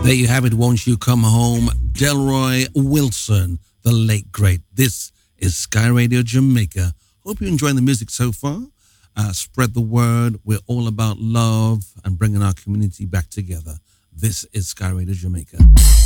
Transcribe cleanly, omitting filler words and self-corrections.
There you have it. Won't you come home? Delroy Wilson, the late great. This is Sky Radio Jamaica. Hope you're enjoying the music so far. Spread the word. We're all about love and bringing our community back together. This is Sky Radio Jamaica.